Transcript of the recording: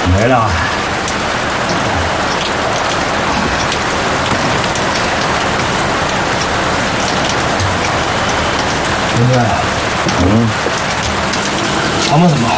没了。兄弟，他们怎么？